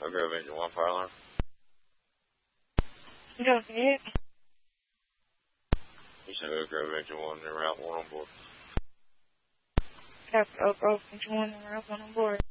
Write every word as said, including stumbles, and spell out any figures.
Oak Grove Engine one, fire alarm. You don't see it? You said Oak Grove Engine one, and route one on board. Copy, Oak Grove Engine one, and route one on board.